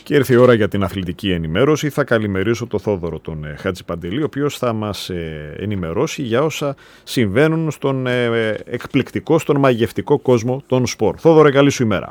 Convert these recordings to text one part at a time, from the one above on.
Και ήρθε η ώρα για την αθλητική ενημέρωση. Θα καλημερίσω τον Θόδωρο τον Χατζηπαντελή, ο οποίος θα μας ενημερώσει για όσα συμβαίνουν στον εκπληκτικό, στον μαγευτικό κόσμο των σπορ. Θόδωρο, καλή σου ημέρα.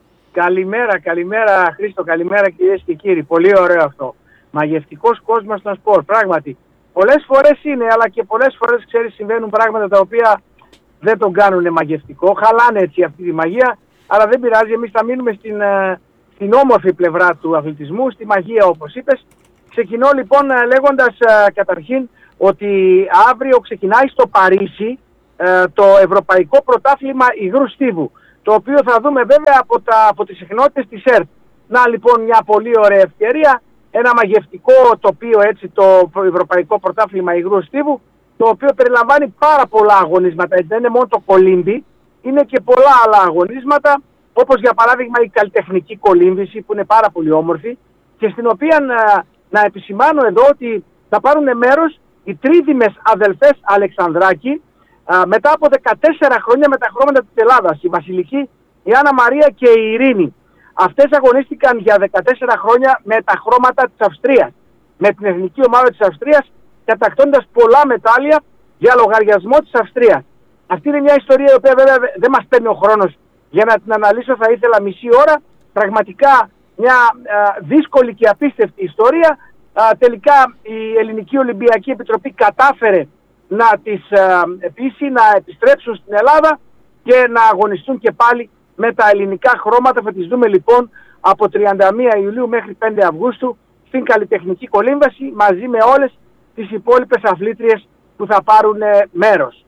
Καλημέρα Χρήστο, καλημέρα κυρίες και κύριοι. Πολύ ωραίο αυτό. Μαγευτικός κόσμος των σπορ, πράγματι. Πολλές φορές είναι, αλλά και πολλές φορές ξέρεις συμβαίνουν πράγματα τα οποία δεν τον κάνουν μαγευτικό. Χαλάνε έτσι αυτή τη μαγεία, αλλά δεν πειράζει, εμείς θα μείνουμε στην όμορφη πλευρά του αθλητισμού, στη μαγεία όπως είπες. Ξεκινώ λοιπόν λέγοντας καταρχήν ότι αύριο ξεκινάει στο Παρίσι το Ευρωπαϊκό Πρωτάθλημα Υγρού Στίβου, το οποίο θα δούμε βέβαια από τις συχνότητες της ΕΡΤ. Να λοιπόν μια πολύ ωραία ευκαιρία, ένα μαγευτικό τοπίο έτσι, το Ευρωπαϊκό Πρωτάθλημα Υγρού Στίβου, το οποίο περιλαμβάνει πάρα πολλά αγωνίσματα, έτσι δεν είναι μόνο το κολύμπι, είναι και πολλά άλλα αγωνίσματα, όπως για παράδειγμα η καλλιτεχνική κολύμβηση που είναι πάρα πολύ όμορφη και στην οποία να επισημάνω εδώ ότι θα πάρουν μέρος οι τρίδημες αδελφές Αλεξανδράκη μετά από 14 χρόνια με τα χρώματα της Ελλάδας, η Βασιλική, η Άννα Μαρία και η Ειρήνη. Αυτές αγωνίστηκαν για 14 χρόνια με τα χρώματα της Αυστρίας, με την εθνική ομάδα της Αυστρίας, κατακτώντας πολλά μετάλλια για λογαριασμό της Αυστρίας. Αυτή είναι μια ιστορία η οποία βέβαια δεν μας παίρνει ο χρόνος για να την αναλύσω, θα ήθελα μισή ώρα. Πραγματικά μια δύσκολη και απίστευτη ιστορία. Τελικά η Ελληνική Ολυμπιακή Επιτροπή κατάφερε να τις πείσει να επιστρέψουν στην Ελλάδα και να αγωνιστούν και πάλι με τα ελληνικά χρώματα. Θα τις δούμε λοιπόν από 31 Ιουλίου μέχρι 5 Αυγούστου στην καλλιτεχνική κολύμβαση μαζί με όλες τις υπόλοιπες αθλήτριες που θα πάρουν μέρος.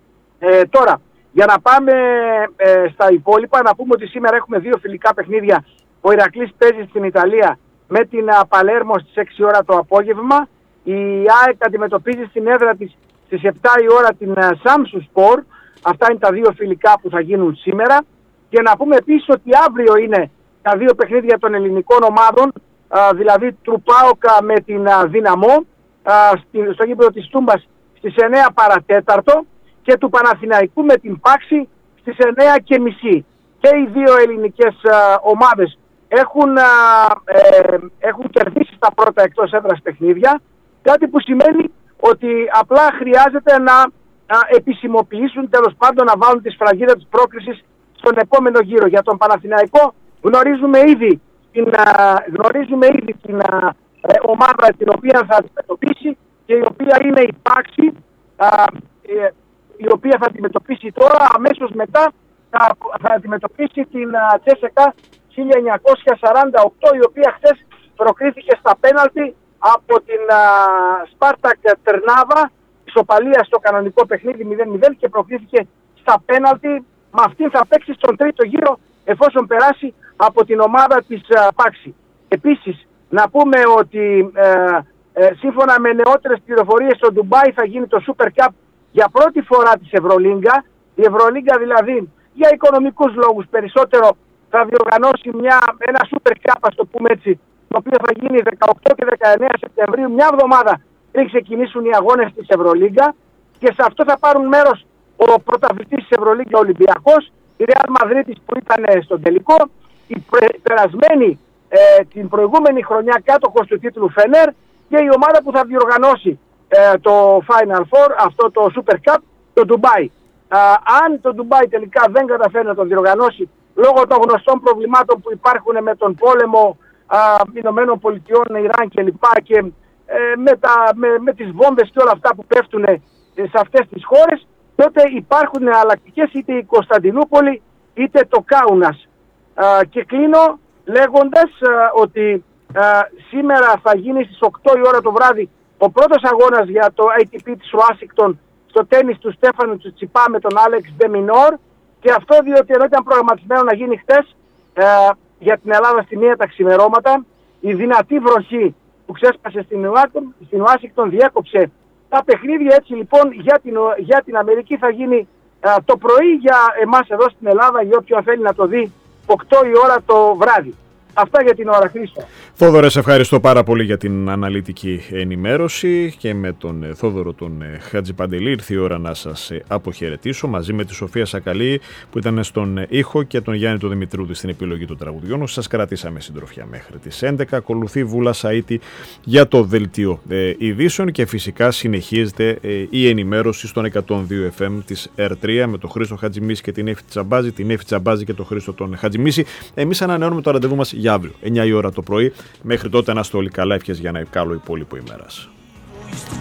Τώρα, για να πάμε στα υπόλοιπα, να πούμε ότι σήμερα έχουμε δύο φιλικά παιχνίδια. Ο Ηρακλής παίζει στην Ιταλία με την Παλέρμο στις 6 ώρα το απόγευμα. Η ΑΕΚ αντιμετωπίζει στην έδρα της στις 7 η ώρα την Σάμσου Σπορ. Αυτά είναι τα δύο φιλικά που θα γίνουν σήμερα. Και να πούμε επίσης ότι αύριο είναι τα δύο παιχνίδια των ελληνικών ομάδων, δηλαδή του ΠΑΟΚ με την Δύναμο στο γήπεδο της Τούμπας στις 9 παρατέταρτο και του Παναθηναϊκού με την Πάξη στις 9:30. Και οι δύο ελληνικές ομάδες έχουν κερδίσει τα πρώτα εκτός έδρας παιχνίδια, κάτι που σημαίνει ότι απλά χρειάζεται να επισημοποιήσουν, τέλος πάντων να βάλουν τη σφραγίδα της πρόκρισης στον επόμενο γύρο. Για τον Παναθηναϊκό γνωρίζουμε ήδη την ομάδα την οποία θα αντιμετωπίσει και η οποία είναι η Πάξη, η οποία θα αντιμετωπίσει τώρα, αμέσως μετά θα αντιμετωπίσει την Τσέσεκα 1948, η οποία χθες προκρίθηκε στα πέναλτι από την Σπάρτακ Τερνάβα, ισοπαλία στο κανονικό παιχνίδι 0-0 και προκρίθηκε στα πέναλτι. Με αυτήν θα παίξει στον τρίτο γύρο εφόσον περάσει από την ομάδα της Πάξη. Επίσης να πούμε ότι σύμφωνα με νεότερες πληροφορίες στο Ντουμπάι θα γίνει το Super Cup για πρώτη φορά της Ευρωλίγκα. Η Ευρωλίγκα δηλαδή για οικονομικούς λόγους περισσότερο θα διοργανώσει ένα Super Cup, ας το πούμε έτσι, το οποίο θα γίνει 18 και 19 Σεπτεμβρίου, μια εβδομάδα πριν ξεκινήσουν οι αγώνες της Ευρωλίγκα, και σε αυτό θα πάρουν μέρος ο πρωταθλητής της Ευρωλίγκα Ολυμπιακός, η Real Madrid που ήταν στον τελικό, η περασμένη την προηγούμενη χρονιά κάτοχος του τίτλου Φενέρ και η ομάδα που θα διοργανώσει το Final Four, αυτό το Super Cup, το Ντουμπάι. Αν το Ντουμπάι τελικά δεν καταφέρει να το διοργανώσει λόγω των γνωστών προβλημάτων που υπάρχουν με τον πόλεμο Ηνωμένων Πολιτειών, Ιράν κλπ. Και με τις βόμβες και όλα αυτά που πέφτουν σε αυτές τις χώρες, τότε υπάρχουν αλλακτικές, είτε η Κωνσταντινούπολη είτε το Κάουνας. Και κλείνω λέγοντας ότι σήμερα θα γίνει στις 8 η ώρα το βράδυ ο πρώτος αγώνας για το ATP της Ουάσιγκτον στο τένις του Στέφανου Τσιτσιπά με τον Άλεξ Ντεμινόρ, και αυτό διότι ενώ ήταν προγραμματισμένο να γίνει χτες για την Ελλάδα στη 1 τα ξημερώματα, η δυνατή βροχή που ξέσπασε στην Ουάσιγκτον διέκοψε τα παιχνίδια. Έτσι λοιπόν για την Αμερική θα γίνει το πρωί, για εμάς εδώ στην Ελλάδα, για όποιον θέλει να το δει, 8 η ώρα το βράδυ. Αυτά για την ώρα, Χρήστο. Θόδωρε, σε ευχαριστώ πάρα πολύ για την αναλυτική ενημέρωση και με τον Θόδωρο τον Χατζηπαντελή ήρθε η ώρα να σας αποχαιρετήσω μαζί με τη Σοφία Σακαλή που ήταν στον ήχο και τον Γιάννη του Δημητρούδη στην επιλογή των τραγουδιών. Σας κρατήσαμε συντροφιά μέχρι τις 11. Ακολουθεί Βούλα Σαΐτη για το δελτίο ειδήσεων και φυσικά συνεχίζεται η ενημέρωση στον 102 FM της R3 με τον Χρήστο Χατζημίση και την Εύη Τσαμπάζη, και τον Χρήστο τον Χατζημίση. Εμείς ανανεώνουμε το ραντεβού μας για αύριο, 9 η ώρα το πρωί. Μέχρι τότε να είστε όλοι καλά, ευχές για ένα καλό υπόλοιπο ημέρας.